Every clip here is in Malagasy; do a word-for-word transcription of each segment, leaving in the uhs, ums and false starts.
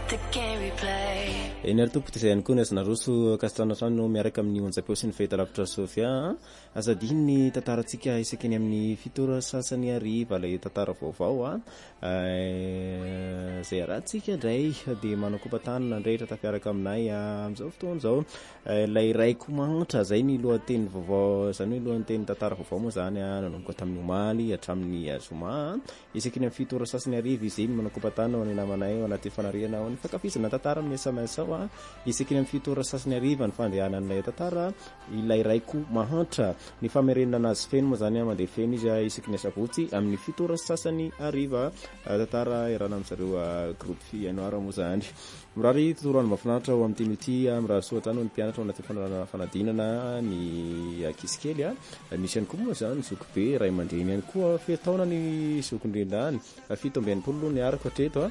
eny ary tompo izay ihany koa ny azona roso kastrana trano miaraka amin'ny onjam-peo sy ny fahita lavitra Sofia azadiny ny tantarantsika isakeny amin'ny fitora sasany ariva ilay tantara vaovao a zay arahantsika indray dia manakompatanana ndrehitra tafiaraka aminay amin'izao fotoana izao ilay raiko mantra zay ny lohateny vaovao izany hoe lohateny tantara vaovao moa zany a nanomboka tamin'ny omaly hatramin'ny zoma isakeny amin'ny fitora sasany ariva izy ny manakompatanana ho any namanay ao anaty fanariana ao ny fankafizana tantara amin'ny S M S ao a isakeny amin'ny fitora sasany ariva ny fandehanan'ilay tantara ilay raiko mahantra ny famerenana azy feno moa zany a mandeha feno izy a isakeny sabotsy amin'ny fitora sasany ariva tantara irana amin'zareo groupe fianoara moa zany mirary toroany mafinaritra ao amin'ny tinyty miraha soatrany ny mpianatra ao anaty fanadinana ny akisikely a misy ihany koa moa zany zoky be ray aman-dreny ihany koa fetaona ny zokindrindany fito amby enimpolo aloha ny arako hatreto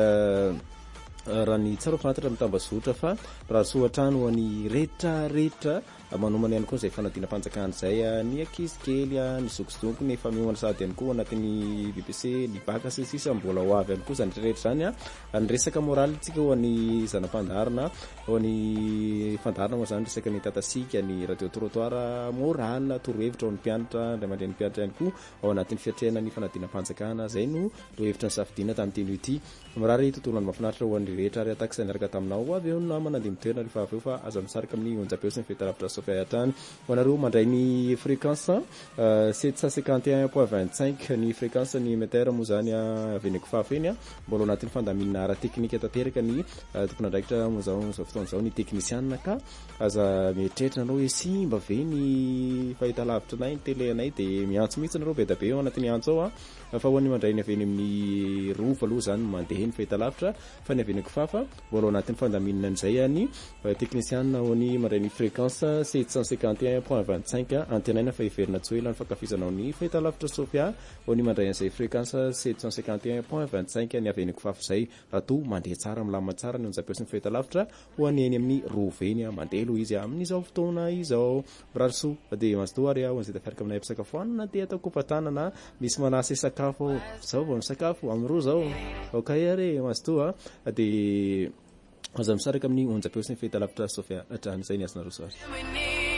a raha ny tsara fantatra mitambazotra fa raha soatrano ho any rehetra rehetra manomana ihany koa zay fanadina fanjakana zay ny akisikely ny zokizoky ny famihona sady ihany koa anatin'ny B B C ny baka sisisa mbola ho avy ihany koa zany rehetra zany a ny resaka moraly tsika ho any zanam-pandarina ho any fandarina moa zany resaka ny tatasika ny radio trottoir moral torohevitra ho any mpianatra ndray mandray ny mpianatra ihany koa ao anatin'ny fiatrehana ny fanadina fanjakana zay no rohevitra ny safidina tamin'ny teny ity mirary tontolo ny mafinaritra ho any rehetra ary ataka sanaraka taminao ho avy eo namana andeha mitoerana rehefa avy eo fa aza misaraka amin'ny onjam-peo sy ny fahitalavitra Sofia hatrany ho anareo mandray ny fréquence sept cent cinquante et un point vingt-cinq ny fréquence ny méter moa zany aveniko fafeny a mbola anatin'ny fandaminana ara teknika tanteraka ny tokony andraikitra moa zao zao fotoana zao ny teknisianina ka aza mietreritra nareo hoe simba ve ny fahitalavitra anay ny télé anay dia miantso mihitsy nareo be da be eo anatin'ny antso ao a fa ho any mandray ny aveny amin'ny rova aloha zany mandeha ny fahitalavitra fa ny aveniko fafa mbola anatin'ny fandaminana an'izay any teknisianina ho any mandray ny fréquence sept cent cinquante et un point vingt-cinq antenaina fa iverina tsoela ny fankafizanao ny fahitalavitra Sofia ho any mandray an'izay fréquence sept cent cinquante et un point vingt-cinq ny aveniko fafa zay raha to mandeha tsara milamina tsara ny onjam-peo sy ny fahitalavitra ho any eny amin'ny rova eny mandeha aloha izy amin'izao fotoana izao rarso dia mazotoa ary ho an'izay tafiaraka aminay ampisakafoanana dia atao kompatanana misy manasa sakafo zao vao ny sakafo amin'roa zao okay ary mazotoa dia aza misaraka amin'ny onjam-peo sy ny fahitalavitra Sofia hatrany zay ny azona rosoary